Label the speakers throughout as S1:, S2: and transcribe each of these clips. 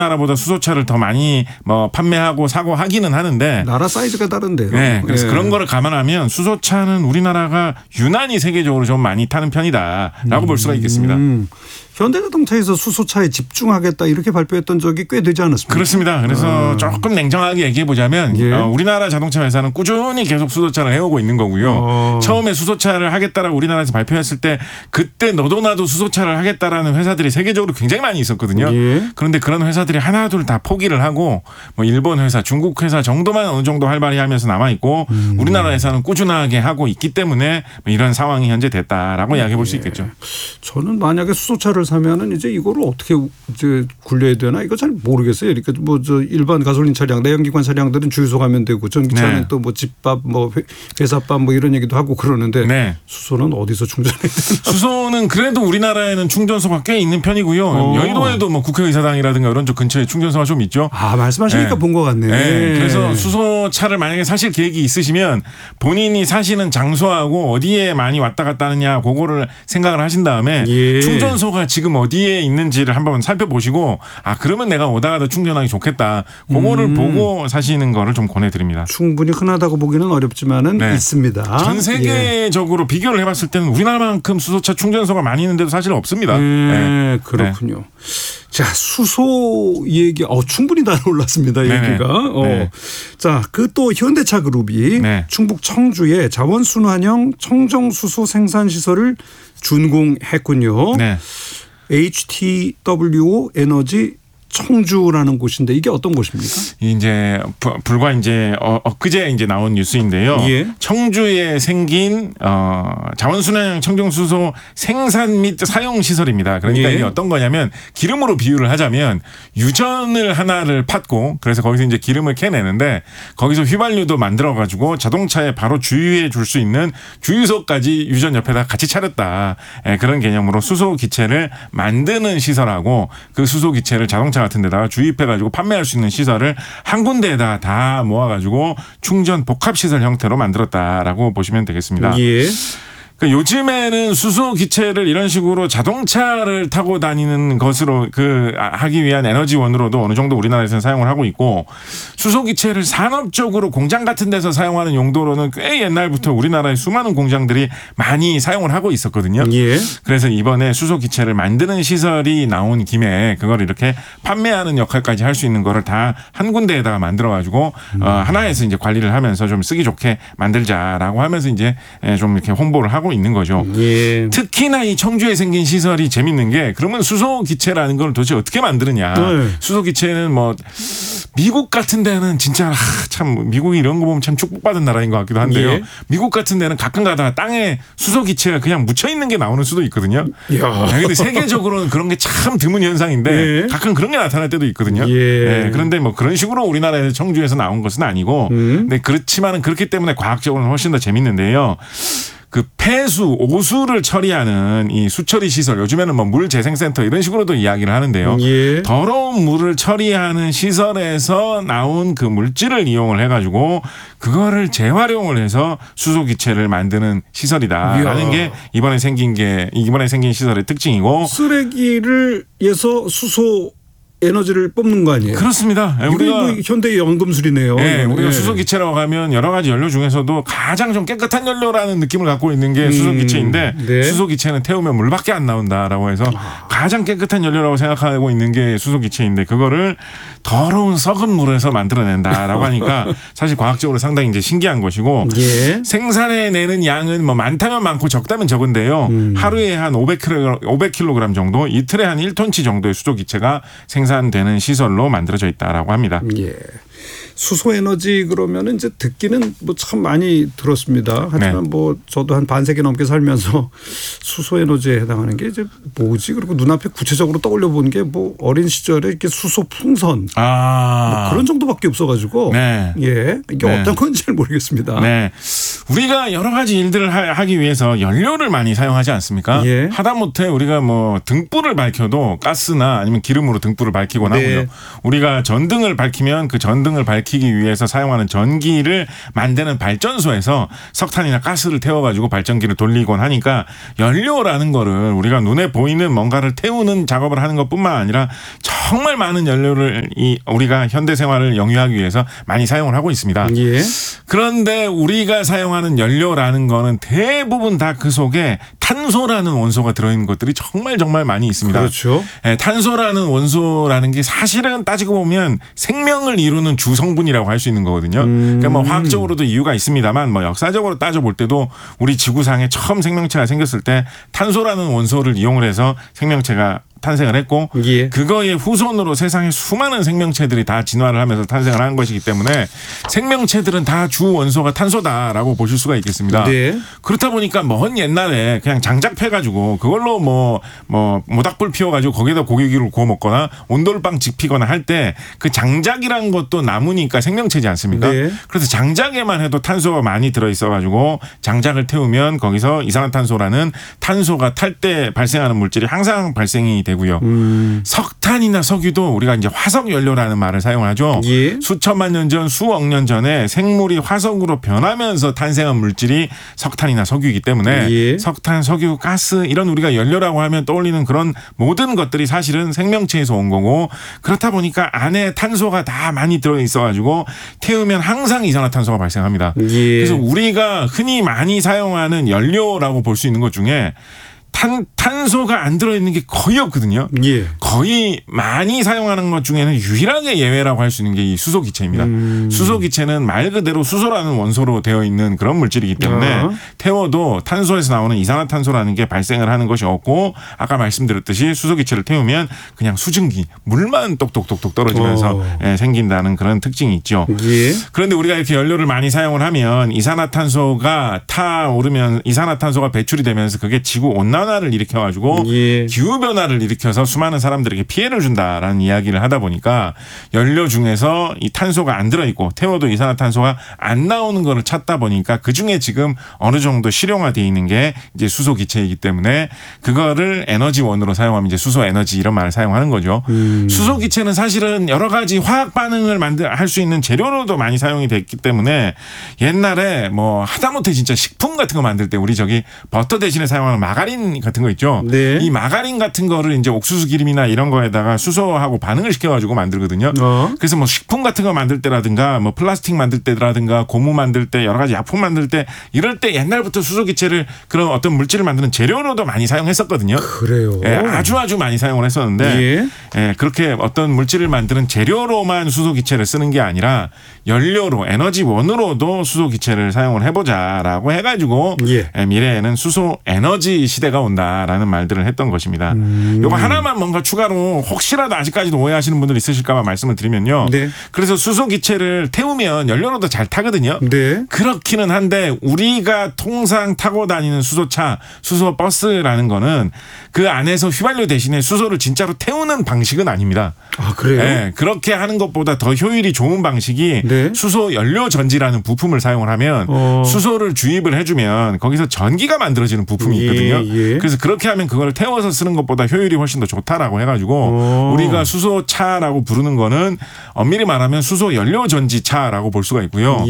S1: 나라보다 수소차를 더 많이 뭐 판매하고 사고 하기는 하는데
S2: 나라 사이즈가 다른데요.
S1: 네, 그래서 그런 거를 감안하면 수소차는 우리나라가 유난히 세계적으로 좀 많이 타는 편이다라고 볼 수가 있겠습니다.
S2: 현대자동차에서 수소차에 집중하겠다 이렇게 발표했던 적이 꽤 되지 않았습니까?
S1: 그렇습니다. 그래서 조금 냉정하게 얘기해 보자면 우리나라 자동차 회사는 꾸준히 계속 수소차를 해오고 있는 거고요. 처음에 수소차를 하겠다라고 우리나라에서 발표했을 때 그때 너도 나도 수소차를 하겠다라는 회사들이 세계적으로 굉장히 많이 있었거든요. 그런데 그런 회사들이 하나둘 다 포기를 하고 뭐 일본 회사, 중국 회사 정도만 어느 정도 활발히 하면서 남아 있고 우리나라 회사는 꾸준하게 하고 있기 때문에 뭐 이런 상황이 현재 됐다라고 이야기해 볼 수 있겠죠.
S2: 저는 만약에 수소차를 사면은 이제 이거를 어떻게 이제 굴려야 되나 이거 잘 모르겠어요. 그러니까 뭐 저 일반 가솔린 차량, 내연기관 차량들은 주유소 가면 되고 전기차는 또 뭐 집밥, 뭐 회사밥 뭐 이런 얘기도 하고 그러는데 수소는 어디서 충전해야 되나? 수소는
S1: 그래도 우리나라에는 충전소가 꽤 있는 편이고요. 여의도에도 뭐 국회의사당이라든가 이런 쪽 근처에 충전소가 좀 있죠.
S2: 아 말씀하시니까 본 것 같네요.
S1: 그래서 수소차를 만약에 사실 계획이 있으시면 본인이 사시는 장소하고 어디에 많이 왔다 갔다 하느냐 그거를 생각을 하신 다음에 충전소가 지금 어디에 있는지를 한번 살펴보시고 아 그러면 내가 오다가도 충전하기 좋겠다. 그거를 보고 사시는 거를 좀 권해드립니다.
S2: 충분히 흔하다고 보기는 어렵지만은 있습니다.
S1: 전 세계적으로 비교를 해봤을 때는 우리나라만큼 수소차 충전소가 많이 있는데도 사실 없습니다.
S2: 그렇군요. 자 수소 얘기 충분히 다 올랐습니다. 얘기가. 자 그 또 현대차 그룹이 충북 청주에 자원순환형 청정수소 생산 시설을 준공했군요. HTWO 에너지 청주라는 곳인데 이게 어떤 곳입니까?
S1: 이제 불과 이제 엊그제 이제 나온 뉴스인데요. 청주에 생긴 자원순환형 청정수소 생산 및 사용 시설입니다. 그러니까 이게 어떤 거냐면 기름으로 비유를 하자면 유전을 하나를 팠고 그래서 거기서 이제 기름을 캐내는데 거기서 휘발유도 만들어 가지고 자동차에 바로 주유해 줄 수 있는 주유소까지 유전 옆에다 같이 차렸다. 그런 개념으로 수소 기체를 만드는 시설하고 그 수소 기체를 자동차 같은 데다가 주입해가지고 판매할 수 있는 시설을 한 군데에다 다 모아가지고 충전 복합시설 형태로 만들었다라고 보시면 되겠습니다. 그러니까 요즘에는 수소 기체를 이런 식으로 자동차를 타고 다니는 것으로 하기 위한 에너지원으로도 어느 정도 우리나라에서는 사용을 하고 있고 수소 기체를 산업적으로 공장 같은 데서 사용하는 용도로는 꽤 옛날부터 우리나라의 수많은 공장들이 많이 사용을 하고 있었거든요. 그래서 이번에 수소 기체를 만드는 시설이 나온 김에 그걸 이렇게 판매하는 역할까지 할 수 있는 거를 다 한 군데에다가 만들어 가지고 하나에서 이제 관리를 하면서 좀 쓰기 좋게 만들자라고 하면서 이제 좀 이렇게 홍보를 하고 있는 거죠. 특히나 이 청주에 생긴 시설이 재밌는 게 그러면 수소 기체라는 걸 도대체 어떻게 만드느냐. 수소 기체는 뭐 미국 같은 데는 진짜 참 미국이 이런 거 보면 참 축복받은 나라인 것 같기도 한데요. 미국 같은 데는 가끔 가다가 땅에 수소 기체가 그냥 묻혀 있는 게 나오는 수도 있거든요. 근데 세계적으로는 그런 게 참 드문 현상인데 가끔 그런 게 나타날 때도 있거든요. 그런데 뭐 그런 식으로 우리나라에서 청주에서 나온 것은 아니고 근데 그렇지만은 그렇기 때문에 과학적으로는 훨씬 더 재밌는데요. 그 폐수, 오수를 처리하는 이 수처리 시설, 요즘에는 뭐 물 재생센터 이런 식으로도 이야기를 하는데요. 더러운 물을 처리하는 시설에서 나온 그 물질을 이용을 해가지고 그거를 재활용을 해서 수소 기체를 만드는 시설이다라는 게 이번에 생긴 시설의 특징이고
S2: 쓰레기를 에서 수소 에너지를 뽑는 거 아니에요?
S1: 그렇습니다.
S2: 우리가 현대의 연금술이네요.
S1: 우리가 수소 기체라고 하면 여러 가지 연료 중에서도 가장 좀 깨끗한 연료라는 느낌을 갖고 있는 게 수소 기체인데 수소 기체는 태우면 물밖에 안 나온다라고 해서 가장 깨끗한 연료라고 생각하고 있는 게 수소 기체인데 그거를 더러운 썩은 물에서 만들어낸다라고 하니까 사실 과학적으로 상당히 이제 신기한 것이고 생산해내는 양은 뭐 많다면 많고 적다면 적은데요. 하루에 한 500kg 정도, 이틀에 한 1톤치 정도의 수소 기체가 생산되는 시설로 만들어져 있다라고 합니다.
S2: 수소 에너지 그러면은 이제 듣기는 뭐 참 많이 들었습니다. 하지만 뭐 저도 한 반세기 넘게 살면서 수소 에너지에 해당하는 게 이제 뭐지? 그리고 눈앞에 구체적으로 떠올려 본 게 뭐 어린 시절에 이렇게 수소 풍선 뭐 그런 정도밖에 없어가지고 이게 어떤 건지 잘 모르겠습니다.
S1: 우리가 여러 가지 일들을 하기 위해서 연료를 많이 사용하지 않습니까? 하다못해 우리가 뭐 등불을 밝혀도 가스나 아니면 기름으로 등불을 밝히곤 하고요. 우리가 전등을 밝히면 그 전등 등을 밝히기 위해서 사용하는 전기를 만드는 발전소에서 석탄이나 가스를 태워가지고 발전기를 돌리곤 하니까 연료라는 거를 우리가 눈에 보이는 뭔가를 태우는 작업을 하는 것뿐만 아니라 정말 많은 연료를 우리가 현대 생활을 영위하기 위해서 많이 사용을 하고 있습니다.
S2: 예.
S1: 그런데 우리가 사용하는 연료라는 거는 대부분 다 그 속에 탄소라는 원소가 들어있는 것들이 정말 많이 있습니다.
S2: 그렇죠.
S1: 네, 탄소라는 원소라는 게 사실은 따지고 보면 생명을 이루는 주성분이라고 할 수 있는 거거든요. 그러니까 뭐 화학적으로도 이유가 있습니다만 뭐 역사적으로 따져볼 때도 우리 지구상에 처음 생명체가 생겼을 때 탄소라는 원소를 이용을 해서 생명체가 탄생을 했고
S2: 예.
S1: 그거의 후손으로 세상에 수많은 생명체들이 다 진화를 하면서 탄생을 한 것이기 때문에 생명체들은 다 주 원소가 탄소다라고 보실 수가 있겠습니다.
S2: 네.
S1: 그렇다 보니까 먼 옛날에 그냥 장작 패가지고 그걸로 뭐 모닥불 피워가지고 거기에다 고기를 구워 먹거나 온돌방 지피거나 할 때 그 장작이란 것도 나무니까 생명체지 않습니까?
S2: 네.
S1: 그래서 장작에만 해도 탄소가 많이 들어있어가지고 장작을 태우면 거기서 이산화탄소라는 탄소가 탈 때 발생하는 물질이 항상 발생이 되고요. 석탄이나 석유도 우리가 이제 화석 연료라는 말을 사용하죠.
S2: 예.
S1: 수천만 년 전, 수억 년 전에 생물이 화석으로 변하면서 탄생한 물질이 석탄이나 석유이기 때문에
S2: 예.
S1: 석탄, 석유, 가스 이런 우리가 연료라고 하면 떠올리는 그런 모든 것들이 사실은 생명체에서 온 거고 그렇다 보니까 안에 탄소가 다 많이 들어있어가지고 태우면 항상 이산화탄소가 발생합니다.
S2: 예.
S1: 그래서 우리가 흔히 많이 사용하는 연료라고 볼 수 있는 것 중에 탄소가 안 들어있는 게 거의 없거든요.
S2: 예.
S1: 거의 많이 사용하는 것 중에는 유일하게 예외라고 할 수 있는 게 이 수소기체입니다. 수소기체는 말 그대로 수소라는 원소로 되어 있는 그런 물질이기 때문에 태워도 탄소에서 나오는 이산화탄소라는 게 발생을 하는 것이 없고 아까 말씀드렸듯이 수소기체를 태우면 그냥 수증기, 물만 똑똑똑똑 떨어지면서 생긴다는 그런 특징이 있죠.
S2: 예.
S1: 그런데 우리가 이렇게 연료를 많이 사용을 하면 이산화탄소가 타오르면 이산화탄소가 배출이 되면서 그게 지구 온난화를 일으켜가지고
S2: 예.
S1: 기후변화를 일으켜서 수많은 사람들에게 피해를 준다라는 이야기를 하다 보니까 연료 중에서 이 탄소가 안 들어있고 태워도 이산화탄소가 안 나오는 거를 찾다 보니까 그중에 지금 어느 정도 실용화되어 있는 게 이제 수소기체이기 때문에 그거를 에너지원으로 사용하면 이제 수소에너지 이런 말을 사용하는 거죠. 수소기체는 사실은 여러 가지 화학 반응을 할 수 있는 재료로도 많이 사용이 됐기 때문에 옛날에 뭐 하다못해 진짜 식품 같은 거 만들 때 우리 저기 버터 대신에 사용하는 마가린 같은 거 있죠.
S2: 네.
S1: 이 마가린 같은 거를 이제 옥수수 기름이나 이런 거에다가 수소하고 반응을 시켜가지고 만들거든요. 그래서 뭐 식품 같은 거 만들 때라든가 뭐 플라스틱 만들 때라든가 고무 만들 때 여러 가지 약품 만들 때 이럴 때 옛날부터 수소기체를 그런 어떤 물질을 만드는 재료로도 많이 사용했었거든요.
S2: 그래요.
S1: 예, 아주 많이 사용을 했었는데 예, 그렇게 어떤 물질을 만드는 재료로만 수소기체를 쓰는 게 아니라 연료로 에너지원으로도 수소기체를 사용을 해보자라고 해가지고 미래에는 수소 에너지 시대가 온다라는 말들을 했던 것입니다. 요거 하나만 뭔가 추가로 혹시라도 아직까지도 오해하시는 분들 있으실까 봐 말씀을 드리면요.
S2: 네.
S1: 그래서 수소기체를 태우면 연료로도 잘 타거든요.
S2: 네.
S1: 그렇기는 한데 우리가 통상 타고 다니는 수소차, 수소버스라는 거는 그 안에서 휘발유 대신에 수소를 진짜로 태우는 방식은 아닙니다.
S2: 아, 그래요?
S1: 네, 그렇게 하는 것보다 더 효율이 좋은 방식이 수소 연료 전지라는 부품을 사용을 하면 수소를 주입을 해주면 거기서 전기가 만들어지는 부품이 있거든요. 그래서 그렇게 하면 그걸 태워서 쓰는 것보다 효율이 훨씬 더 좋다라고 해가지고 우리가 수소차라고 부르는 거는 엄밀히 말하면 수소 연료 전지차라고 볼 수가 있고요.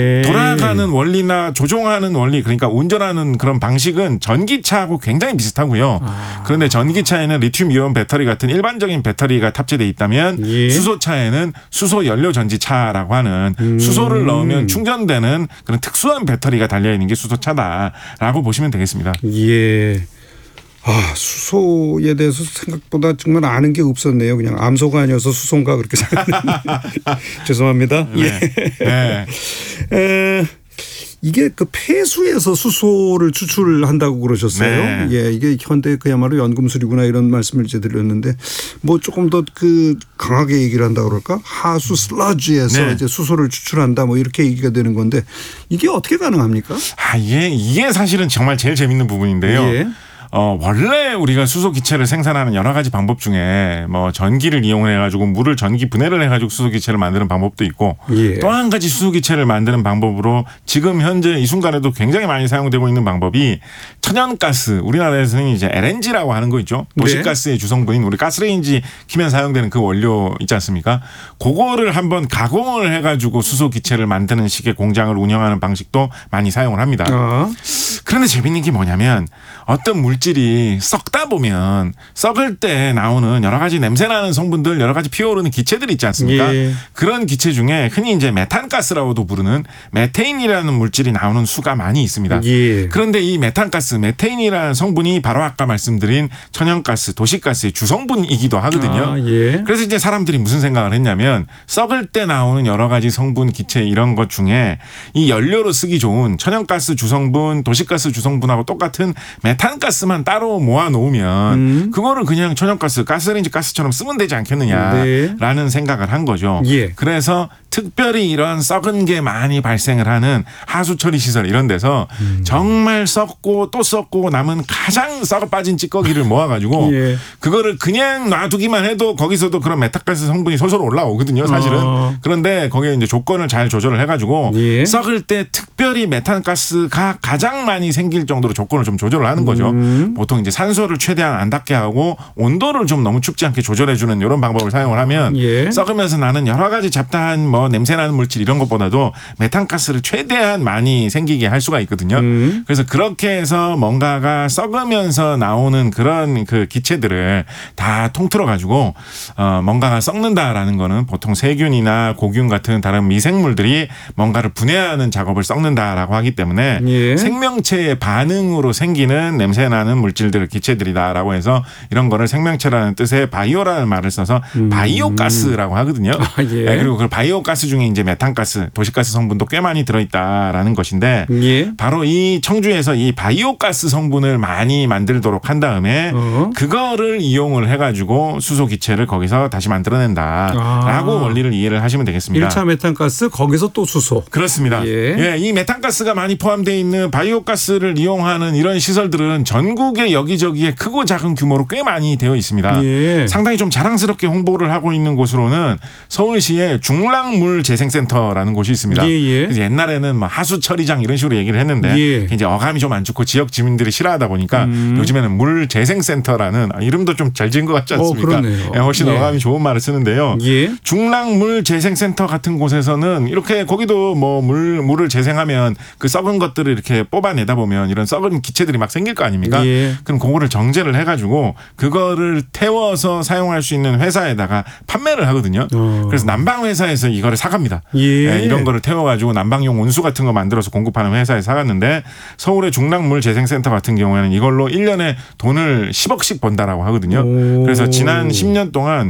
S1: 돌아가는 원리나 조종하는 원리 그러니까 운전하는 그런 방식은 전기차하고 굉장히 비슷하고요. 그런데 전기차에는 리튬 이온 배터리 같은 일반적인 배터리가 탑재되어 있다면 수소차에는 수소 연료 전지차라고 하는 수소를 넣으면 충전되는 그런 특수한 배터리가 달려있는 게 수소차다라고 보시면 되겠습니다.
S2: 예. 아, 수소에 대해서 생각보다 정말 아는 게 없었네요. 그냥 암소가 아니어서 수소인가 그렇게 생각했는데 죄송합니다.
S1: 네.
S2: 이게 그 폐수에서 수소를 추출한다고 그러셨어요. 예, 이게 현대 그야말로 연금술이구나 이런 말씀을 이제 드렸는데 뭐 조금 더 그 강하게 얘기를 한다 그럴까? 하수 슬러지에서 이제 수소를 추출한다 뭐 이렇게 얘기가 되는 건데 이게 어떻게 가능합니까?
S1: 이게 사실은 정말 제일 재밌는 부분인데요. 원래 우리가 수소 기체를 생산하는 여러 가지 방법 중에 뭐 전기를 이용해 가지고 물을 전기 분해를 해 가지고 수소 기체를 만드는 방법도 있고
S2: 예.
S1: 또 한 가지 수소 기체를 만드는 방법으로 지금 현재 이 순간에도 굉장히 많이 사용되고 있는 방법이 천연가스, 우리나라에서는 이제 LNG라고 하는 거 있죠. 도시가스의 주성분인 우리 가스레인지 키면 사용되는 그 원료 있지 않습니까? 그거를 한번 가공을 해 가지고 수소 기체를 만드는 식의 공장을 운영하는 방식도 많이 사용을 합니다. 그런데 재밌는 게 뭐냐면 어떤 물질이 썩다 보면 썩을 때 나오는 여러 가지 냄새나는 성분들, 여러 가지 피어오르는 기체들이 있지 않습니까?
S2: 예.
S1: 그런 기체 중에 흔히 이제 메탄가스라고도 부르는 메테인이라는 물질이 나오는 수가 많이 있습니다.
S2: 예.
S1: 그런데 이 메탄가스, 메테인이라는 성분이 바로 아까 말씀드린 천연가스, 도시가스의 주성분이기도 하거든요.
S2: 예.
S1: 그래서 이제 사람들이 무슨 생각을 했냐면 썩을 때 나오는 여러 가지 성분, 기체 이런 것 중에 이 연료로 쓰기 좋은 천연가스 주성분, 도시가스 주성분하고 똑같은 메탄가스만 따로 모아놓으면 그거를 그냥 천연가스, 가스레인지 가스처럼 쓰면 되지 않겠느냐라는 생각을 한 거죠.
S2: 예.
S1: 그래서 특별히 이런 썩은 게 많이 발생을 하는 하수 처리 시설 이런 데서 정말 썩고 또 썩고 남은 가장 썩어 빠진 찌꺼기를 모아가지고
S2: 예.
S1: 그거를 그냥 놔두기만 해도 거기서도 그런 메탄가스 성분이 솔솔 올라오거든요, 사실은. 그런데 거기에 이제 조건을 잘 조절을 해가지고
S2: 예.
S1: 썩을 때 특별히 메탄가스가 가장 많이 생길 정도로 조건을 좀 조절을 하는 거죠. 보통 이제 산소를 최대한 안 닿게 하고 온도를 좀 너무 춥지 않게 조절해주는 이런 방법을 사용을 하면
S2: 예.
S1: 썩으면서 나는 여러 가지 잡다한 뭐 냄새나는 물질 이런 것보다도 메탄가스를 최대한 많이 생기게 할 수가 있거든요. 그래서 그렇게 해서 뭔가가 썩으면서 나오는 그런 그 기체들을 다 통틀어 가지고 뭔가가 썩는다라는 거는 보통 세균이나 고균 같은 다른 미생물들이 뭔가를 분해하는 작업을 썩는다라고 하기 때문에
S2: 예.
S1: 생명체의 반응으로 생기는 냄새나는 물질들, 기체들이다라고 해서 이런 거를 생명체라는 뜻의 바이오라는 말을 써서 바이오가스라고 하거든요.
S2: 예.
S1: 네, 그리고 그 바이오가스 중에 이제 메탄가스, 도시가스 성분도 꽤 많이 들어있다라는 것인데
S2: 예.
S1: 바로 이 청주에서 이 바이오가스 성분을 많이 만들도록 한 다음에 그거를 이용을 해가지고 수소 기체를 거기서 다시 만들어낸다라고 원리를 이해를 하시면 되겠습니다.
S2: 1차 메탄가스 거기서 또 수소.
S1: 그렇습니다.
S2: 예.
S1: 예, 이 메탄가스가 많이 포함되어 있는 바이오가스를 이용하는 이런 시설들은 전국의 여기저기에 크고 작은 규모로 꽤 많이 되어 있습니다.
S2: 예.
S1: 상당히 좀 자랑스럽게 홍보를 하고 있는 곳으로는 서울시의 중랑물 재생센터라는 곳이 있습니다.
S2: 예.
S1: 그래서 옛날에는 뭐 하수 처리장 이런 식으로 얘기를 했는데
S2: 예.
S1: 이제 어감이 좀 안 좋고 지역 주민들이 싫어하다 보니까 요즘에는 물 재생센터라는 이름도 좀 잘 지은 것 같지 않습니까?
S2: 그러네요.
S1: 예, 훨씬
S2: 예.
S1: 어감이 좋은 말을 쓰는데요.
S2: 예.
S1: 중랑물 재생센터 같은 곳에서는 이렇게 거기도 뭐 물을 재생하면 그 썩은 것들을 이렇게 뽑아내다 보면 이런 썩은 기체들이 막 생길 거 아닙니까?
S2: 예.
S1: 그럼 그거를 정제를 해가지고 그거를 태워서 사용할 수 있는 회사에다가 판매를 하거든요. 그래서 난방 회사에서 이거를 사갑니다.
S2: 예.
S1: 예, 이런 거를 태워가지고 난방용 온수 같은 거 만들어서 공급하는 회사에 사갔는데 서울의 중랑물 재생센터 같은 경우에는 이걸로 1년에 돈을 10억씩 번다라고 하거든요. 그래서 지난 10년 동안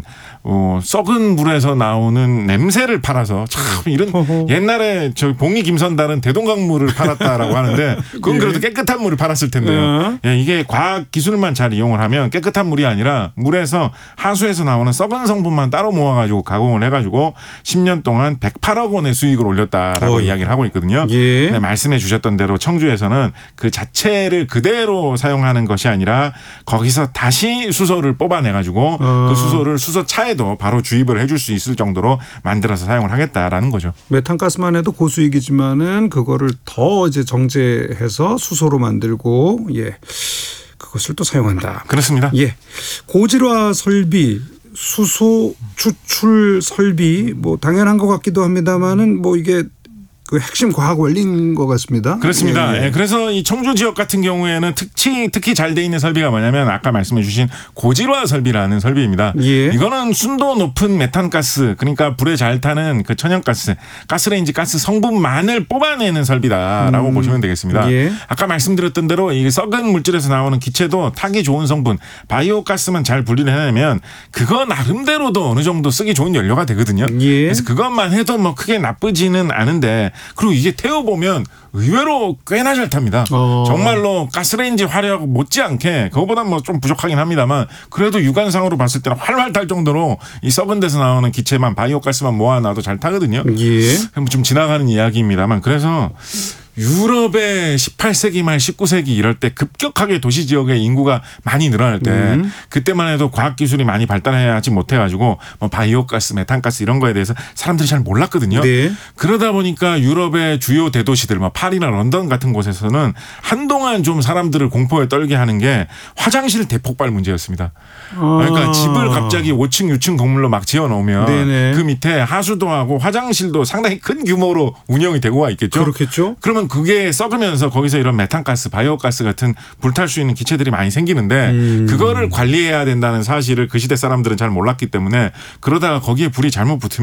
S1: 썩은 물에서 나오는 냄새를 팔아서 참 이런 옛날에 저 봉이 김선달은 대동강물을 팔았다라고 하는데 그건 그래도 깨끗한 물을 팔았을 텐데요. 예, 이게 과학 기술만 잘 이용을 하면 깨끗한 물이 아니라 물에서 하수에서 나오는 썩은 성분만 따로 모아가지고 가공을 해가지고 10년 동안 108억 원의 수익을 올렸다라고 이야기를 하고 있거든요.
S2: 예.
S1: 네, 말씀해 주셨던 대로 청주에서는 그 자체를 그대로 사용하는 것이 아니라 거기서 다시 수소를 뽑아내가지고 그 수소를 수소차에도 바로 주입을 해줄 수 있을 정도로 만들어서 사용을 하겠다라는 거죠.
S2: 메탄가스만 해도 고수익이지만은 그거를 더 이제 정제해서 수소로 만들고 그것을 또 사용한다.
S1: 그렇습니다.
S2: 예. 고질화 설비, 수소 추출 설비 뭐 당연한 것 같기도 합니다만은 뭐 이게 그 핵심 과학 원리인 것 같습니다.
S1: 그렇습니다. 예. 그래서 이 청주 지역 같은 경우에는 특히 잘 돼 있는 설비가 뭐냐면 아까 말씀해 주신 고질화 설비라는 설비입니다.
S2: 예.
S1: 이거는 순도 높은 메탄가스, 그러니까 불에 잘 타는 그 천연가스, 가스레인지 가스 성분만을 뽑아내는 설비다라고 보시면 되겠습니다.
S2: 예.
S1: 아까 말씀드렸던 대로 이 썩은 물질에서 나오는 기체도 타기 좋은 성분, 바이오가스만 잘 분리를 해내면 그거 나름대로도 어느 정도 쓰기 좋은 연료가 되거든요.
S2: 예.
S1: 그래서 그것만 해도 뭐 크게 나쁘지는 않은데 그리고 이게 태워보면 의외로 꽤나 잘 탑니다. 정말로 가스레인지 화력 못지않게 그거보다 뭐 좀 부족하긴 합니다만 그래도 육안상으로 봤을 때는 활활 탈 정도로 이 썩은 데서 나오는 기체만 바이오가스만 모아놔도 잘 타거든요.
S2: 예.
S1: 좀 지나가는 이야기입니다만 그래서 유럽의 18세기 말 19세기 이럴 때 급격하게 도시 지역의 인구가 많이 늘어날 때 그때만 해도 과학기술이 많이 발달하지 못해가지고 뭐 바이오가스, 메탄가스 이런 거에 대해서 사람들이 잘 몰랐거든요.
S2: 네.
S1: 그러다 보니까 유럽의 주요 대도시들 뭐 파리나 런던 같은 곳에서는 한동안 좀 사람들을 공포에 떨게 하는 게 화장실 대폭발 문제였습니다. 그러니까 집을 갑자기 5층, 6층 건물로 막 지어놓으면 네네. 그 밑에 하수도 하고 화장실도 상당히 큰 규모로 운영이 되고가 있겠죠.
S2: 그렇겠죠.
S1: 그러면 그게 썩으면서 거기서 이런 메탄가스, 바이오가스 같은 불탈 수 있는 기체들이 많이 생기는데 그거를 관리해야 된다는 사실을 그 시대 사람들은 잘 몰랐기 때문에 그러다가 거기에 불이 잘못 붙으면